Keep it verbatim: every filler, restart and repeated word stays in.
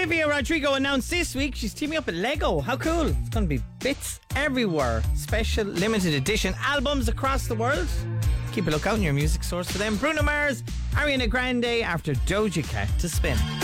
Olivia Rodrigo announced this week she's teaming up with Lego. How cool. It's going to be bits everywhere. Special limited edition albums across the world. Keep a look out on your music source for them. Bruno Mars, Ariana Grande after Doja Cat to Spin.